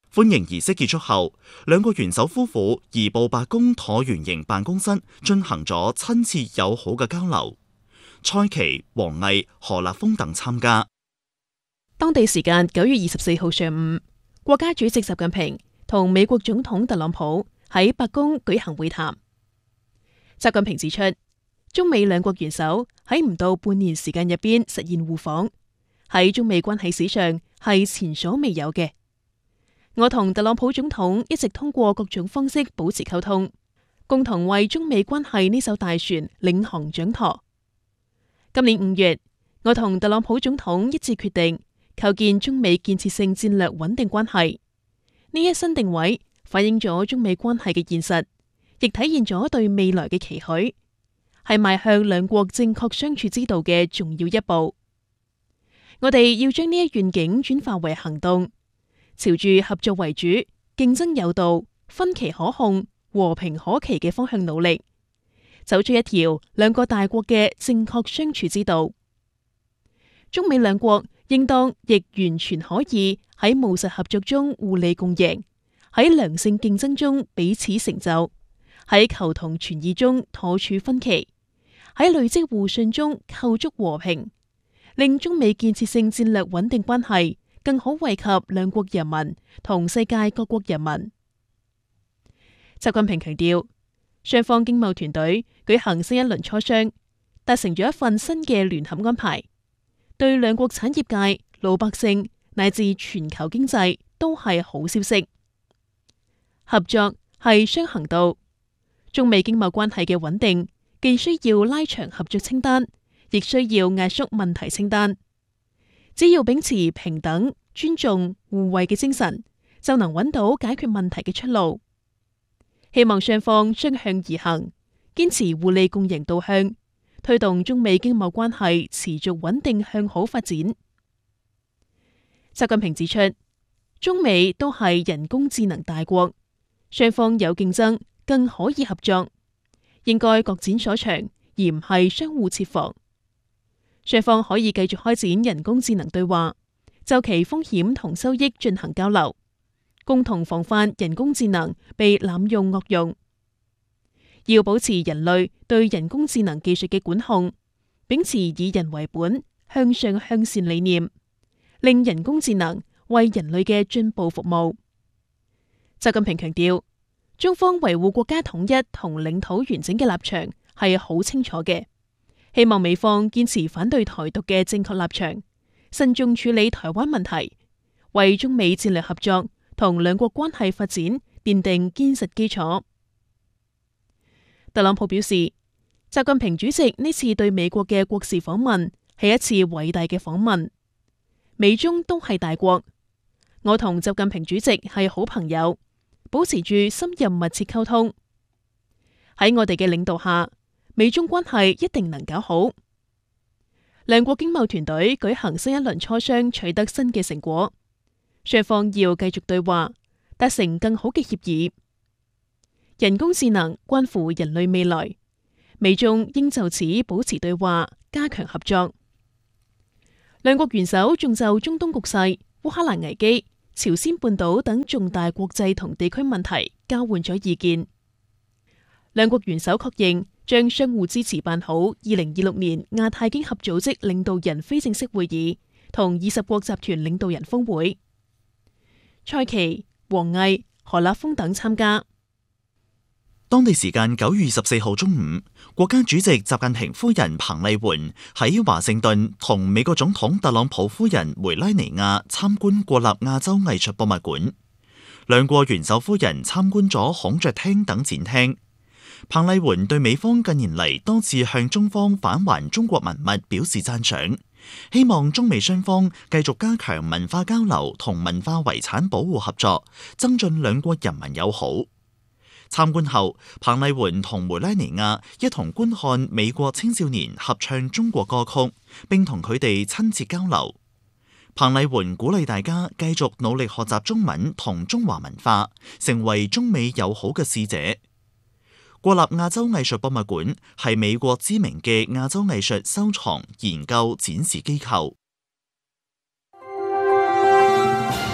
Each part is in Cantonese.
歡迎儀式結束後，兩國元首夫婦移步白宮橢圓形辦公室，進行咗親切友好嘅交流。蔡奇、王毅、何立峰等參加。 當地時間9月24號上午，國家主席習近平同美國總統特朗普喺白宮舉行會談。習近平指出，中美兩國元首喺唔到半年時間入邊實現互訪，喺中美關係史上係前所未有嘅。我同特朗普總統一直通過各種方式保持溝通，共同為中美關係呢艘大船領航掌舵。今年5月，我同特朗普總統一致決定構建中美建設性戰略穩定關係。呢一新定位反映咗中美關係嘅現實，亦體現咗對未來嘅期許，係邁向兩國正確相處之道嘅重要一步。我哋要將呢一願景轉化為行動，朝住合作為主、競爭有道、分歧可控、和平可期嘅方向努力，走出一條兩個大國嘅正確相處之道。中美兩國應當亦完全可以喺務實合作中互利共贏，喺良性競爭中彼此成就，喺求同存異中妥處分歧，喺累積互信中構築和平，令中美建設性戰略穩定關係更好惠及兩國人民同世界各國人民。習近平強調，雙方經貿團隊舉行新一輪磋商，達成咗一份新嘅聯合安排，對兩國產業界、老百姓乃至全球經濟都係好消息。合作係雙行道，中美經貿關係嘅穩定既需要拉長合作清單，亦需要壓縮問題清單。只要秉持平等、尊重、互惠嘅精神，就能揾到解決問題嘅出路。希望雙方相向而行，堅持互利共贏導向，推動中美經貿關係持續穩定向好發展。習近平指出，中美都係人工智能大國，雙方有競爭，更可以合作，應該各展所長，而唔係相互設防。雙方可以繼續開展人工智能對話，就其風險同收益進行交流，共同防範人工智能被濫用惡用。要保持人類對人工智能技術嘅管控，秉持以人為本、向上向善理念，令人工智能為人類嘅進步服務。習近平強調，中方維護國家統一同領土完整嘅立場係好清楚嘅，希望美方堅持反對台獨嘅正確立場，慎重處理台灣問題，為中美戰略合作同兩國關係發展奠定堅實基礎。特朗普表示，習近平主席呢次對美國嘅國事訪問係一次偉大嘅訪問。美中都係大國，我同習近平主席係好朋友，保持住深入密切溝通。喺我哋嘅領導下，美中關係一定能搞好。兩國經貿團隊舉行新一輪磋商，取得新嘅成果，雙方要繼續對話，達成更好嘅協議。人工智能關乎人類未來，美中應就此保持對話，加強合作。兩國元首仲就中東局勢、烏克蘭危機、朝鮮半島等重大國際同地區問題交換咗意見。兩國元首確認將相互支持辦好2026年亞太經合組織領導人非正式會議同20國集團領導人峰會。蔡奇、王毅、何立峰等參加。 當地時間9月24號中午，國家主席習近平夫人彭麗媛喺華盛頓同美國總統特朗普夫人梅拉尼亞參觀國立亞洲藝術博物館。兩國元首夫人參觀咗孔雀廳等展廳。彭麗媛對美方近年嚟多次向中方返還中國文物表示讚賞，希望中美雙方繼續加強文化交流同文化遺產保護合作，增進兩國人民友好。參觀後，彭麗媛同梅拉尼亞一同觀看美國青少年合唱中國歌曲，並同佢哋親切交流。彭麗媛鼓勵大家繼續努力學習中文同中華文化，成為中美友好嘅使者。國立亞洲藝術博物館係美國知名嘅亞洲藝術收藏、研究、展示機構。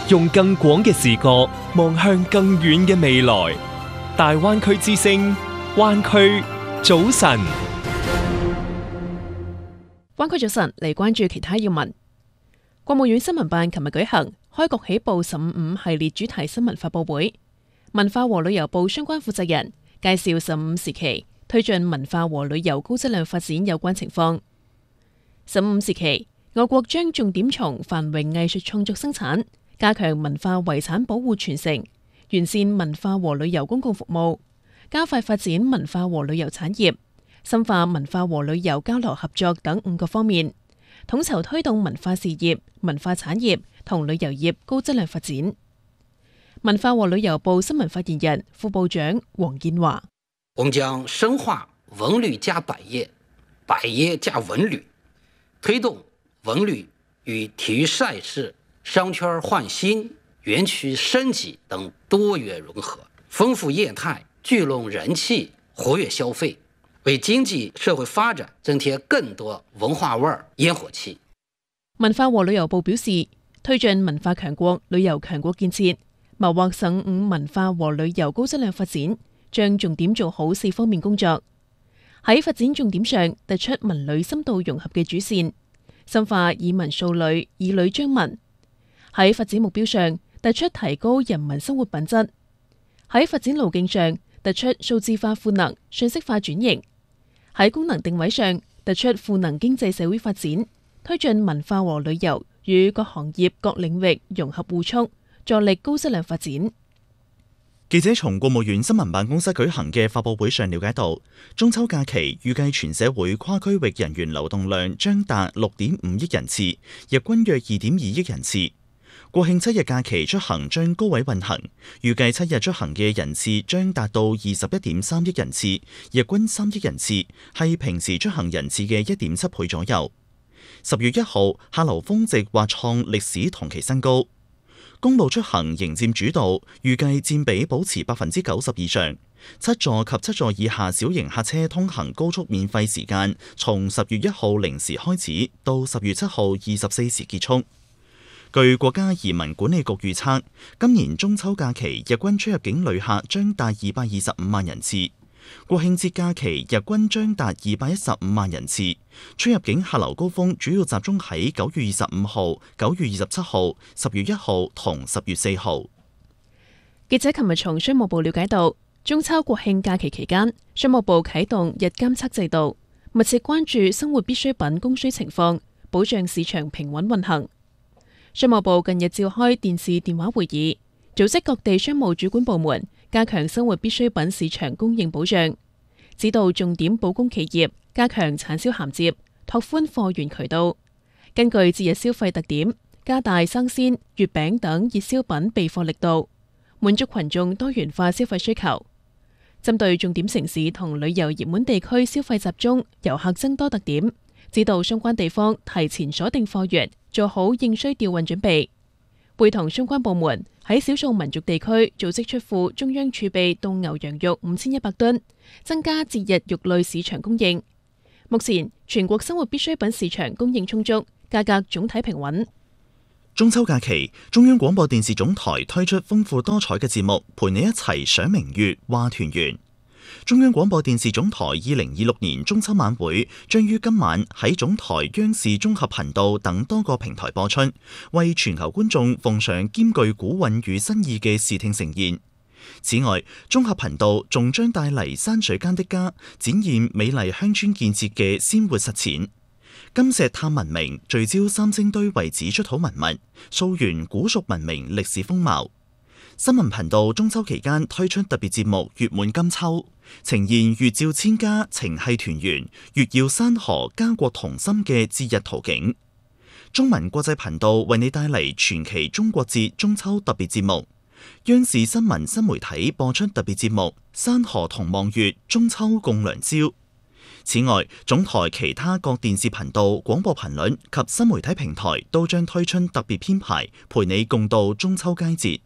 用更廣嘅視角望向更遠嘅未來。大灣區之聲，灣區早晨。 灣區早晨，嚟關注其他要聞。國務院新聞辦琴日舉行開局起步15系列主題新聞發佈會，文化和旅遊部相關負責人介紹15時期推進文化和旅遊高質量發展有關情況。15時期，我國將重點從繁榮藝術創作生產、加強文化遺產保護傳承、完善文化和旅遊公共服務、加快發展文化和旅遊產業、深化文化和旅遊交流合作等5個方面，統籌推動文化事業、文化產業同旅遊業高質量發展。文化和旅遊部新聞發言人、副部長黃建華： 我們將深化文旅加百業、百業加文旅，推動文旅與體育賽事、商圈換新、園區升級等多元融合，豐富業態，聚攏人氣，活躍消費，為經濟社會發展增添更多文化味兒、煙火氣。 文化和旅遊部表示，推進文化強國、旅遊強國建設，謀劃15文化和旅遊高質量發展，將重點做好4方面工作。喺發展重點上，突出文旅深度融合嘅主線，深化以文塑旅、以旅彰文。喺發展目標上，突出提高人民生活品質；喺發展路徑上，突出數字化賦能、信息化轉型；喺功能定位上，突出賦能經濟社會發展，推進文化和旅遊與各行業各領域融合互促，助力高質量發展。 記者從國務院新聞辦公室舉行嘅發佈會上了解到，中秋假期預計全社會跨區域人員流動量將達6.5億人次，日均約2.2億人次。國慶7日假期出行將高位運行，預計7日出行嘅人次將達到21.3億人次，日均3億人次，係平時出行人次嘅1.7倍左右。10月1號，客流峰值或創歷史同期新高。公路出行仍佔主導，預計佔比保持90%以上。7座及7座以下小型客車通行高速免費時間，從10月1號零時開始，到10月7號24時結束。據國家移民管理局預測，今年中秋假期日均出入境旅客將達225萬人次，國慶節假期日均將達215萬人次。出入境客流高峰主要集中喺9月25號、9月27號、10月1號同10月4號。 記者琴日從商務部了解到，中秋國慶假期期間，商務部啟動日監測制度，密切關注生活必需品供需情況，保障市場平穩運行。商務部近日召開電視電話會議，組織各地商務主管部門加強生活必需品市場供應保障，指導重點保供企業加強產銷銜接，拓寬貨源渠道。根據節日消費特點，加大生鮮、月餅等熱銷品備貨力度，滿足群眾多元化消費需求。針對重點城市同旅遊熱門地區消費集中、遊客增多特點，指導相關地方提前鎖定貨源，做好應需調運準備。會同相關部門喺少數民族地區組織出庫中央儲備凍牛羊肉5100噸，增加節日肉類市場供應。目前全國生活必需品市場供應充足，價格總體平穩。 中秋假期，中央廣播電視總台推出豐富多彩嘅節目，陪你一齊賞明月、話團圓。中央廣播電視總台2026年中秋晚會將於今晚喺總台央視綜合頻道等多個平台播出，為全球觀眾奉上兼具古韻與新意嘅視聽盛宴。此外，綜合頻道仲將帶嚟山水間的家，展現美麗鄉村建設嘅鮮活實踐。金石探文明聚焦三星堆遺址出土文物，溯源古蜀文明歷史風貌。新聞頻道中秋期間推出特別節目《月滿金秋》，呈現月照千家、情繫團圓、月耀山河、家國同心嘅節日圖景。中文國際頻道為你帶嚟全期中國節中秋特別節目。央視新聞新媒體播出特別節目《山河同望月，中秋共良宵》。此外，總台其他各電視頻道、廣播頻率及新媒體平台都將推出特別編排，陪你共度中秋佳節。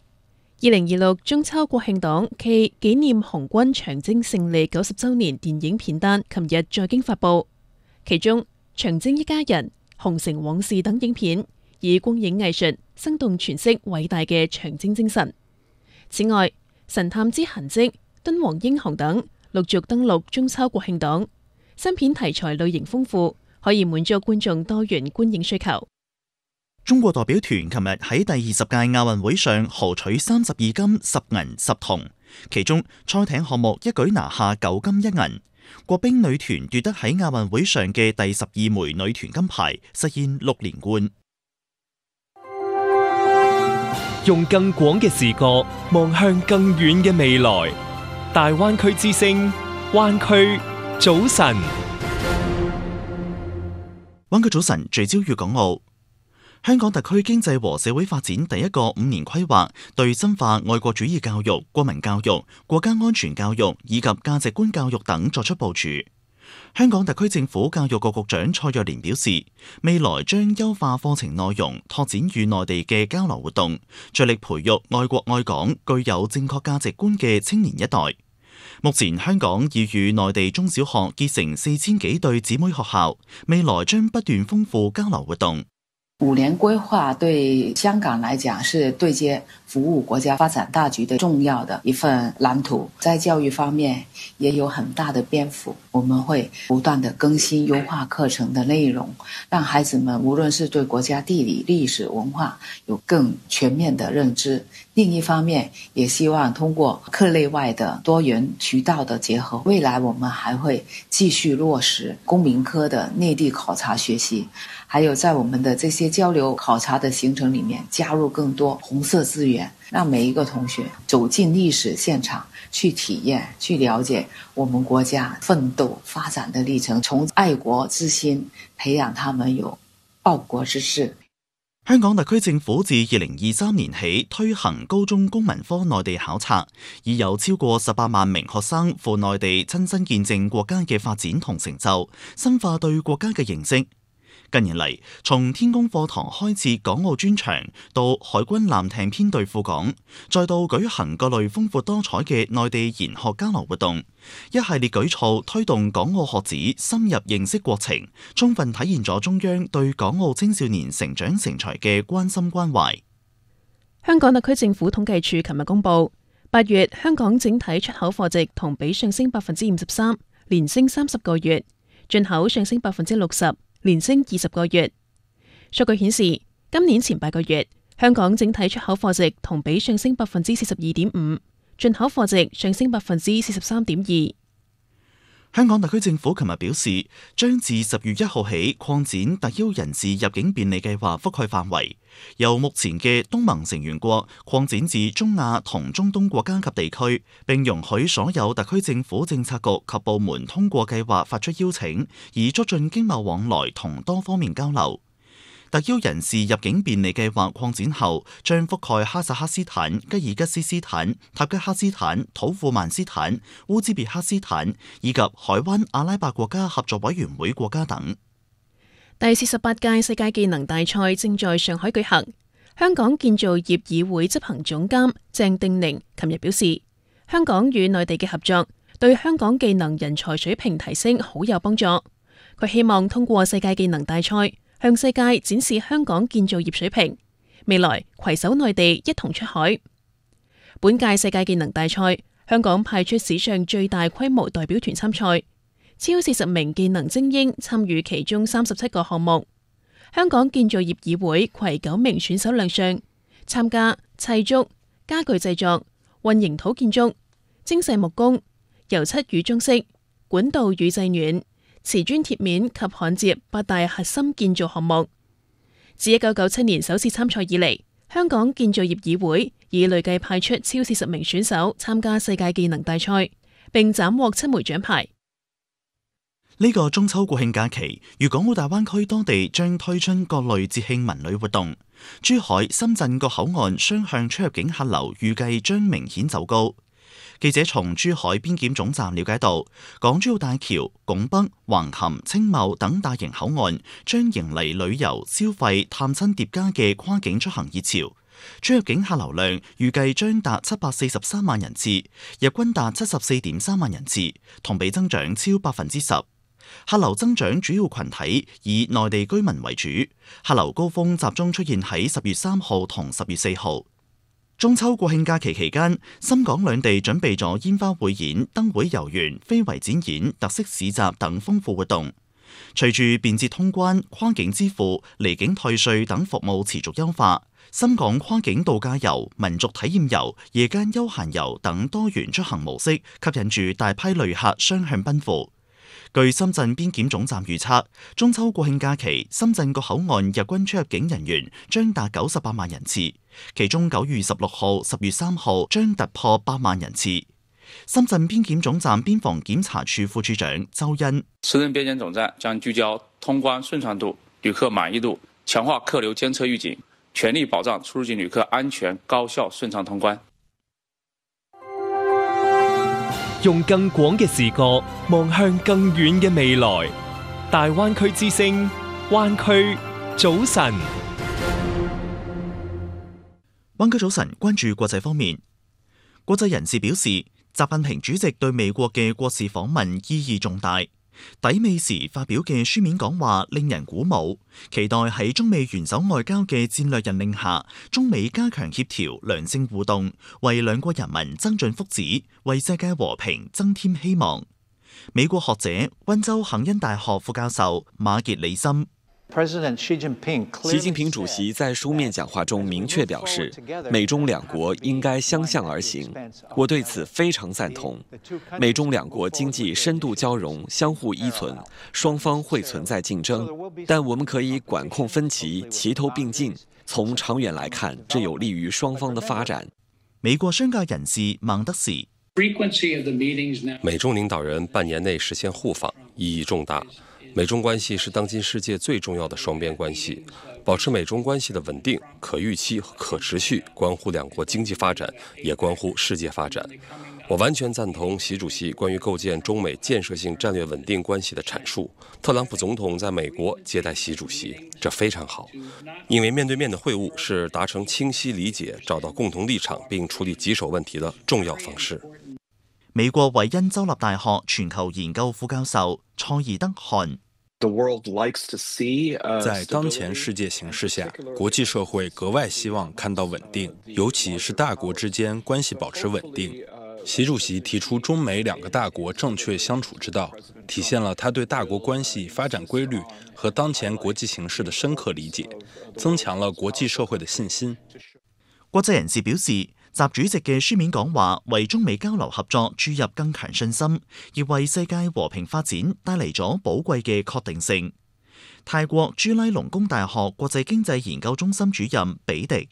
2026中秋國慶檔暨紀念紅軍長征勝利90週年電影片單，琴日在京發佈。其中，《長征一家人》、《洪城往事》等影片以光影藝術生動詮釋偉大嘅長征精神。此外，神探之痕跡、敦煌英雄等陸續登陸中秋國慶檔，新片題材類型豐富，可以滿足觀眾多元觀影需求。 中國代表團琴日喺第20屆亞運會上豪取32金、10銀、10銅，其中賽艇項目一舉拿下9金1銀。國乒女團奪得喺亞運會上嘅第12枚女團金牌，實現6連冠。 用更廣嘅視角望向更遠嘅未來，大灣區之聲，灣區早晨。 灣區早晨聚焦粵港澳。香港特區經濟和社會發展第一個5年規劃對深化愛國主義教育、國民教育、國家安全教育以及價值觀教育等作出部署。香港特區政府教育局局長蔡若蓮表示，未來將優化課程內容，拓展與內地嘅交流活動，着力培育愛國愛港、具有正確價值觀嘅青年一代。目前香港已與內地中小學結成4000幾對姊妹學校，未來將不斷豐富交流活動。 5年規劃對香港來講是對接服務國家發展大局的重要的一份藍圖，在教育方面也有很大的篇幅，我們會不斷的更新優化課程的內容，讓孩子們無論是對國家地理、歷史、文化有更全面的認知。另一方面，也希望通過課內外的多元渠道的結合，未來我們還會繼續落實公民科的內地考察學習，還有在我們的這些交流考察的行程裡面加入更多紅色資源，讓每一個同學走進歷史現場，去體驗、去了解我們國家奮鬥發展的歷程，從愛國之心培養他們有報國之志。 香港特區政府自2023年起推行高中公民科內地考察，已有超過18萬名學生赴內地親身見證國家嘅發展同成就，深化對國家嘅認識。近年嚟，從天宮課堂開設港澳專場，到海軍艦艇編隊赴港，再到舉行各類豐富多彩嘅內地研學交流活動，一系列舉措推動港澳學子深入認識國情，充分體現咗中央對港澳青少年成長成才嘅關心關懷。 香港特區政府統計處琴日公布，8月香港整體出口貨值同比上升53%，連升30個月；進口上升60%。連升20個月。數據顯示，今年前8個月，香港整體出口貨值同比上升42.5%，進口貨值上升43.2%。 香港特區政府琴日表示，將自10月1號起擴展特邀人士入境便利計劃覆蓋範圍，由目前嘅東盟成員國擴展至中亞同中東國家及地區，並容許所有特區政府政策局及部門通過計劃發出邀請，以促進經貿往來同多方面交流。特邀人士入境便利計劃擴展後，將覆蓋哈薩克斯坦、吉爾吉斯斯坦、塔吉克斯坦、土庫曼斯坦、烏茲別克斯坦以及海灣阿拉伯國家合作委員會國家等。 第48屆世界技能大賽正在上海舉行。香港建造業議會執行總監鄭定寧琴日表示，香港與內地嘅合作對香港技能人才水平提升好有幫助。佢希望通過世界技能大賽向世界展示香港建造業水平，未來攜手內地一同出海。本屆世界技能大賽，香港派出史上最大規模代表團參賽，超40名技能精英參與其中37個項目。香港建造業議會攜9名選手亮相，參加砌築、家具製作、混凝土建築、精細木工、油漆與裝飾、管道與製暖、瓷磚貼面及焊接8大核心建造項目。自1997年首次參賽以嚟，香港建造業議會已累計派出超40名選手參加世界技能大賽，並斬獲7枚獎牌。 呢個中秋國慶假期，粵港澳大灣區當地將推出各類節慶文旅活動。珠海、深圳各口岸雙向出入境客流預計將明顯走高。記者從珠海邊檢總站了解到，港珠澳大橋、拱北、橫琴、青茂等大型口岸將迎嚟旅遊、消費、探親疊加嘅跨境出行熱潮。出入境客流量預計將達743萬人次，日均達74.3萬人次，同比增長超10%。 客流增長主要群體以內地居民為主，客流高峰集中出現喺10月3號同10月4號。中秋國慶假期期間，深港兩地準備咗煙花匯演、燈會遊園、非遺展演、特色市集等豐富活動。隨住便捷通關、跨境支付、離境退稅等服務持續優化，深港跨境度假遊、民族體驗遊、夜間休閒遊等多元出行模式，吸引住大批旅客雙向奔赴。據深圳邊檢總站預測，中秋國慶假期深圳個口岸日均出入境人員將達98萬人次，其中9月16號、10月3號將突破8萬人次。深圳邊檢總站邊防檢查處副處長周恩： 深圳邊檢總站將聚焦通關順暢度、旅客滿意度，強化客流監測預警，全力保障出入境旅客安全、高效、順暢通關。 用更廣嘅視角望向更遠嘅未來。大灣區之聲，灣區早晨。 灣區早晨，關注國際方面。國際人士表示，習近平主席對美國嘅國事訪問意義重大。抵美時發表嘅書面講話令人鼓舞，期待喺中美元首外交嘅戰略引領下，中美加強協調、良性互動，為兩國人民增進福祉，為世界和平增添希望。美國學者溫州肯恩大學副教授馬傑里森。 習近平主席在書面講話中明確表示，美中兩國應該相向而行，我對此非常贊同。美中兩國經濟深度交融，相互依存，雙方會存在競爭，但我們可以管控分歧，齊頭並進。從長遠來看，這有利於雙方的發展。 美國商界人士孟德時： 美中領導人半年內實現互訪，意義重大。美中關係是當今世界最重要的雙邊關係，保持美中關係的穩定、可預期和可持續，關乎兩國經濟發展，也關乎世界發展。我完全贊同習主席關於構建中美建設性戰略穩定關係的闡述。特朗普總統在美國接待習主席，這非常好，因為面對面的會晤是達成清晰理解、找到共同立場並處理棘手問題的重要方式。 美國韋恩州立大學全球研究副教授蔡爾德漢： 在當前世界形勢下，國際社會格外希望看到穩定，尤其是大國之間關係保持穩定。習主席提出中美兩個大國正確相處之道，體現了他對大國關係發展規律和當前國際形勢的深刻理解，增強了國際社會的信心。 國際人士表示，習主席嘅書面講話為中美交流合作注入更強信心，亦為世界和平發展帶嚟咗寶貴嘅確定性。泰國朱拉隆功大學國際經濟研究中心主任比迪：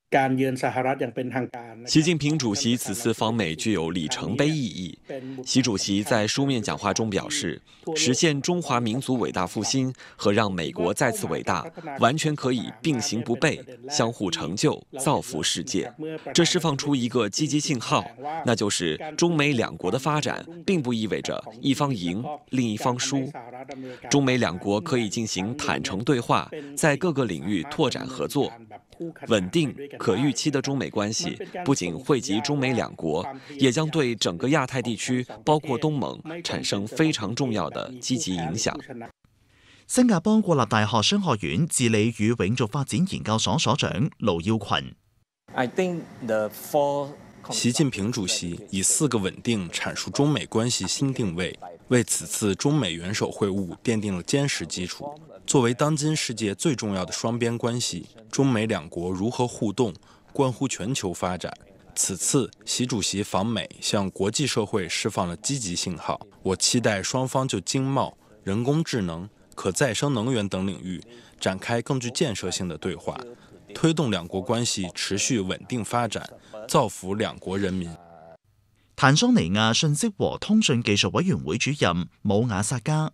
習近平主席此次訪美具有里程碑意義。習主席在書面講話中表示，實現中華民族偉大復興和讓美國再次偉大，完全可以並行不悖，相互成就，造福世界。這釋放出一個積極信號，那就是中美兩國的發展並不意味着一方贏，另一方輸。中美兩國可以進行坦誠對話，在各個領域拓展合作。穩定可預期的中美關係不僅惠及中美兩國，也將對整個亞太地區，包括東盟，產生非常重要的積極影響。 新加坡國立大學商學院治理與永續發展研究所所長盧耀群： 習近平主席以4個穩定闡述中美關係新定位，為此次中美元首會晤奠定了堅實基礎。作為當今世界最重要的雙邊關係，中美兩國如何互動，關乎全球發展。此次習主席訪美，向國際社會釋放了積極信號。我期待雙方就經貿、人工智能、可再生能源等領域展開更具建設性的對話，推動兩國關係持續穩定發展，造福兩國人民。 坦桑尼亞信息和通訊技術委員會主任姆瓦薩加：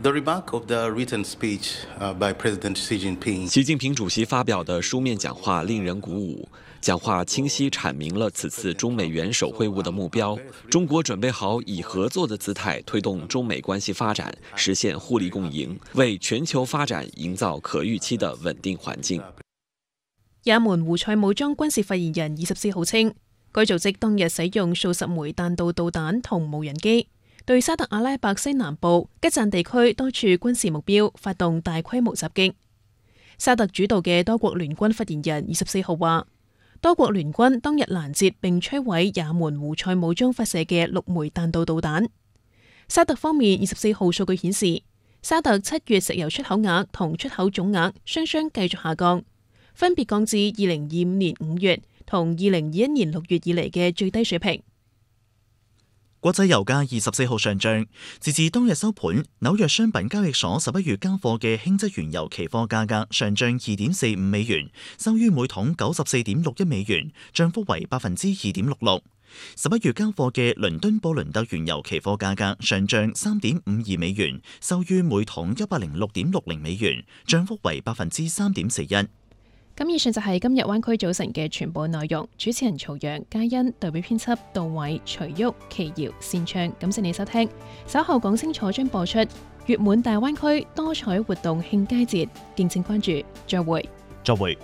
習近平主席發表的書面講話令人鼓舞，講話清晰闡明了此次中美元首會晤的目標。中國準備好以合作的姿態推動中美關係發展，實現互利共贏，為全球發展營造可預期的穩定環境。 也門胡塞武裝軍事發言人24號稱，該組織當日使用數十枚彈道導彈同無人機， 對沙特阿拉伯西南部吉贊地區多處軍事目標發動大規模襲擊。沙特主導嘅多國聯軍發言人24號話，多國聯軍當日攔截並摧毀也門胡塞武裝發射嘅6枚彈道導彈。沙特方面24號數據顯示，沙特7月石油出口額同出口總額雙雙繼續下降，分別降至2025年5月同2021年6月以嚟嘅最低水平。 國際油價24號上漲，截至當日收盤，紐約商品交易所11月交貨嘅輕質原油期貨價格上漲2.45美元，收於每桶94.61美元，漲幅為2.66%。11月交貨嘅倫敦布倫特原油期貨價格上漲3.52美元，收於每桶106.60美元，漲幅為3.41%。 咁以上就係今日灣區組成嘅全部內容。主持人曹陽、嘉欣，代表編輯杜偉、徐旭、奇瑤、善唱，感謝你收聽。稍後講清楚將播出月滿大灣區多彩活動慶佳節，敬請關注。再會。 再會。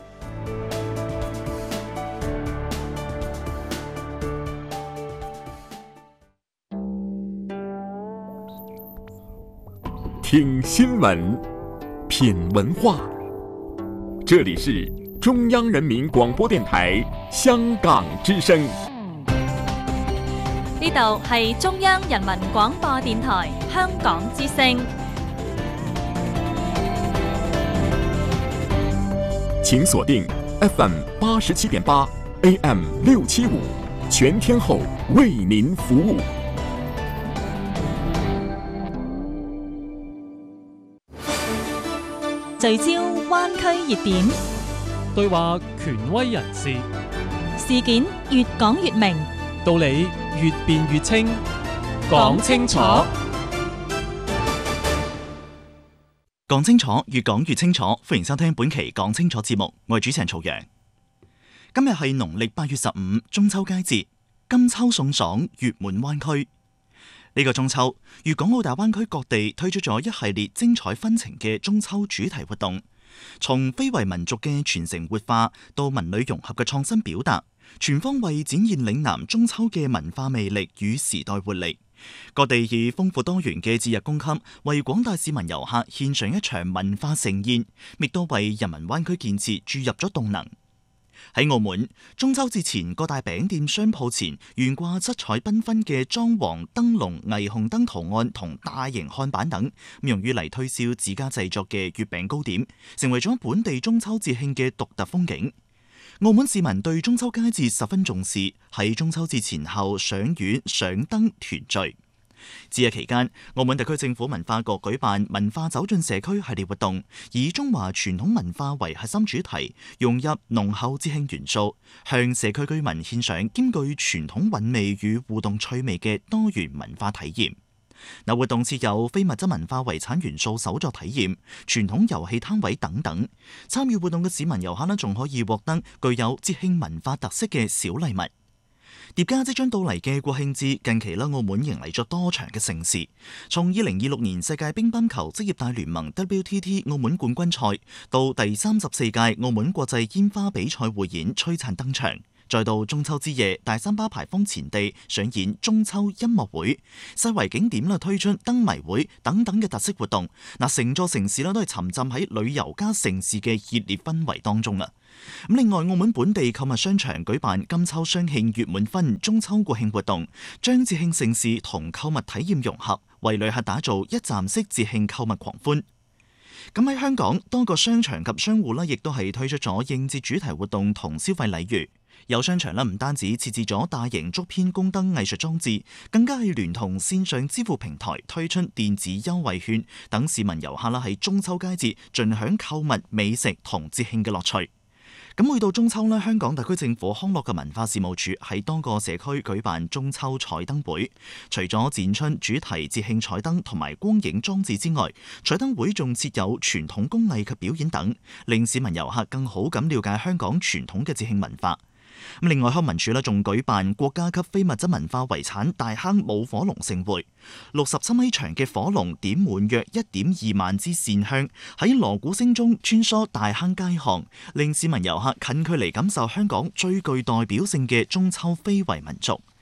聽新聞，品文化，這裡是中央人民廣播電台香港之聲。 呢度係中央人民廣播電台香港之聲。 請鎖定 FM 87.8 AM 675，全天候為您服務。 聚焦灣區熱點， 對話權威人士， 事件越講越明， 道理越辯越清，講清楚。 講清楚，越講越清楚。歡迎收聽本期講清楚節目，我係主持人曹陽。今日係農曆8月15，中秋佳節，金秋送爽，月滿灣區。呢個中秋，粵港澳大灣區各地推出咗一系列精彩紛呈嘅中秋主題活動，從非遺民族嘅傳承活化到文旅融合嘅創新表達，全方位展現嶺南中秋嘅文化魅力與時代活力。各地以豐富多元嘅節日供給，為廣大市民遊客獻上一場文化盛宴，亦都為人民灣區建設注入咗動能。喺澳門，中秋節前各大餅店商鋪前懸掛七彩繽紛嘅裝潢燈籠、霓虹燈圖案同大型看板等，用於嚟推銷自家製作嘅月餅糕點，成為咗本地中秋節慶嘅獨特風景。澳門市民對中秋佳節十分重視，喺中秋節前後賞月、賞燈、團聚。節日期間，澳門特區政府文化局舉辦文化走進社區系列活動，以中華傳統文化為核心主題，融入濃厚節慶元素，向社區居民獻上兼具傳統韻味與互動趣味嘅多元文化體驗。活動設有非物質文化遺產元素手作體驗、傳統遊戲攤位等等。參與活動嘅市民遊客仲可以獲得具有節慶文化特色嘅小禮物。疊加即將到嚟嘅國慶節，近期澳門迎嚟咗多場嘅盛事，從2026年世界乒乓球職業大聯盟 WTT 澳門冠軍賽，到第34屆澳門國際煙花比賽匯演璀璨登場，再到中秋之夜大三巴牌坊前地上演中秋音樂會，世遺景點推出燈謎會等等嘅特色活動，成座城市都係沉浸喺旅遊加盛事嘅熱烈氛圍當中啦。另外，澳門本地購物商場舉辦金秋雙慶月滿分中秋國慶活動，將節慶盛事同購物體驗融合，為旅客打造一站式節慶購物狂歡。咁喺香港，多個商場及商戶亦都係推出咗應節主題活動同消費禮遇。有商場唔單止設置咗大型竹編宮燈藝術裝置，更加係聯同線上支付平台推出電子優惠券，等市民遊客喺中秋佳節盡享購物、美食同節慶嘅樂趣。咁每到中秋呢，香港特區政府康樂及文化事務處喺多個社區舉辦中秋彩燈會，除咗展出主題節慶彩燈同埋光影裝置之外，彩燈會仲設有傳統工藝及表演等，令市民遊客更好咁了解香港傳統嘅節慶文化。另外，康文署仲舉辦國家級非物質文化遺產大坑舞火龍盛會，67米長嘅火龍點滿約1.2萬支線香，喺鑼鼓聲中穿梭大坑街巷，令市民遊客近距離感受香港最具代表性嘅中秋非遺民俗。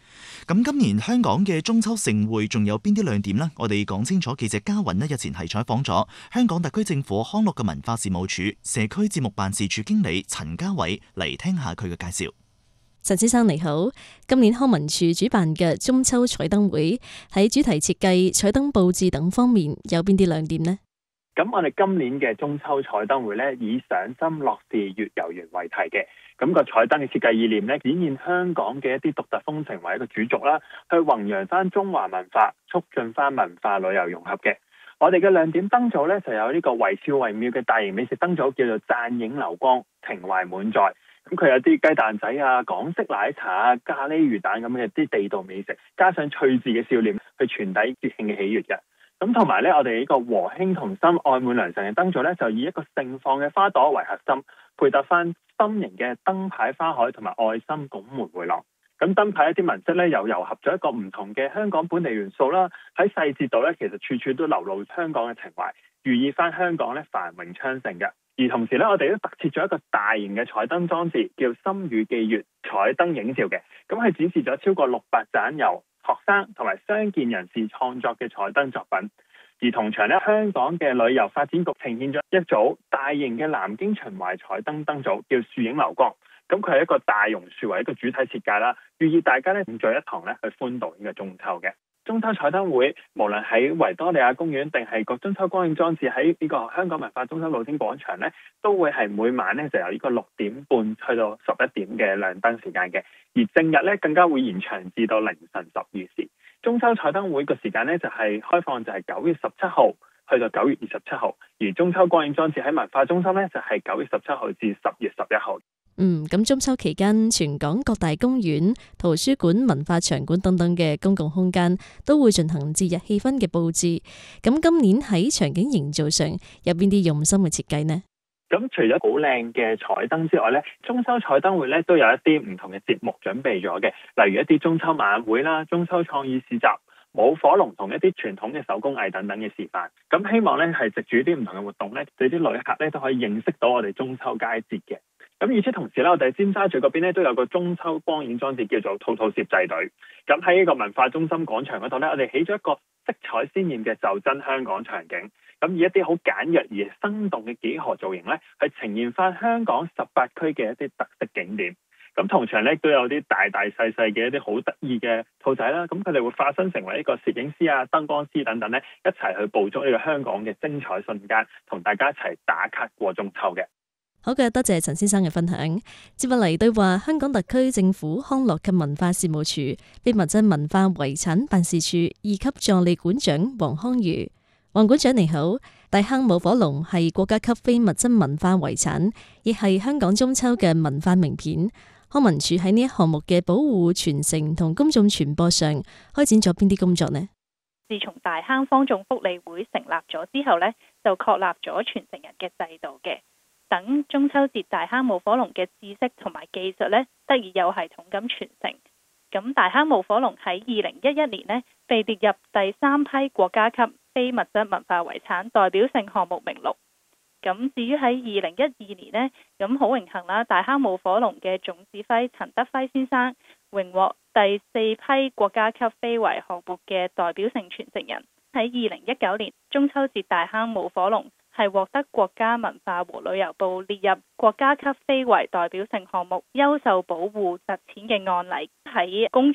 咁今年香港嘅中秋盛會仲有邊啲亮點呢？我哋講清楚。記者嘉雲日前係採訪咗香港特區政府康樂及文化事務署社區節目辦事處經理陳家偉嚟聽下佢嘅介紹。 陳先生你好，今年康文署主辦嘅中秋彩燈會喺主題設計、彩燈佈置等方面有邊啲亮點呢？ 咁我哋今年嘅中秋彩燈會咧，以賞心樂事月遊園為題嘅，咁個彩燈嘅設計意念咧，展現香港嘅一啲獨特風情為一個主軸啦，去弘揚翻中華文化，促進翻文化旅遊融合嘅。我哋嘅亮點燈組咧，就有呢個惟肖惟妙嘅大型美食燈組，叫做讚影流光，情懷滿載。咁佢有啲雞蛋仔啊、港式奶茶啊、咖喱魚蛋咁嘅啲地道美食，加上趣致嘅笑臉，去傳遞節慶嘅喜悅嘅。咁同埋咧，我哋呢個和興同心、愛滿良辰嘅燈組咧，就以一個盛放嘅花朵為核心，配搭翻心形嘅燈牌花海同埋愛心拱門迴廊。咁燈牌一啲紋飾咧，又糅合咗一個唔同嘅香港本地元素啦。喺細節度咧，其實處處都流露香港嘅情懷，寓意翻香港咧繁榮昌盛嘅。而同時咧，我哋都特設咗一個大型嘅彩燈裝置，叫心語寄月彩燈影照嘅。咁係展示咗超過600盞由學生同埋傷健人士創作嘅彩燈作品。而同場咧，香港嘅旅遊發展局呈現咗一組大型嘅南京秦淮彩燈燈組，叫樹影流光。咁佢係一個大榕樹為一個主體設計啦，寓意大家咧共聚一堂咧去歡度呢個中秋嘅。中秋彩燈會無論喺維多利亞公園定係個中秋光影裝置喺呢個香港文化中心露天廣場咧，都會係每晚咧就由呢個6點半去到11點嘅亮燈時間嘅。而正日咧更加會延長至到凌晨12時。中秋彩燈會個時間咧就係開放，就係9月17號去到9月27號，而中秋光影裝置喺文化中心咧就係9月17號至10月11號。 咁中秋期間，全港各大公園、圖書館、文化場館等等嘅公共空間都會進行節日氣氛嘅佈置。咁今年喺場景營造上有邊啲用心嘅設計呢？ 咁除咗好靚嘅彩燈之外咧，中秋彩燈會咧都有一啲唔同嘅節目準備咗嘅，例如一啲中秋晚會啦、中秋創意市集、舞火龍同一啲傳統嘅手工藝等等嘅示範。咁希望咧係藉住啲唔同嘅活動咧，對啲旅客咧都可以認識到我哋中秋佳節嘅。咁與此同時咧，我哋喺尖沙咀嗰邊咧都有個中秋光影裝置叫做兔兔攝製隊。咁喺呢個文化中心廣場嗰度咧，我哋起咗一個色彩鮮豔嘅就真香港場景。咁以一啲好簡約而生動嘅幾何造型咧，去呈現翻香港18區嘅一啲特色景點。咁同場咧都有啲大大細細嘅一啲好得意嘅兔仔啦。咁佢哋會化身成為一個攝影師啊、燈光師等等咧，一齊去捕捉呢個香港嘅精彩瞬間，同大家一齊打卡過中秋嘅。 好嘅，多謝陳先生嘅分享。接落嚟對話香港特區政府康樂及文化事務署非物質文化遺產辦事處2級助理館長黃康瑜。黃館長你好，大坑舞火龍係國家級非物質文化遺產，亦係香港中秋嘅文化名片。康文署喺呢一項目嘅保護、傳承同公眾傳播上開展咗邊啲工作呢？ 自從大坑坊眾福利會成立咗之後呢，就確立咗傳承人嘅制度嘅。等中秋節大坑舞火龍嘅知識同埋技術呢，得以有系統咁傳承。咁大坑舞火龍喺2011年呢，被列入第3批國家級非物質文化遺產代表性項目名錄。咁至於喺2012年呢，咁好榮幸啦，大坑舞火龍嘅總指揮陳德輝先生榮獲第4批國家級非遺項目嘅代表性傳承人。喺2019年中秋節大坑舞火龍係獲得國家文化和旅遊部列入國家級非遺代表性項目優秀保護實踐嘅案例，喺公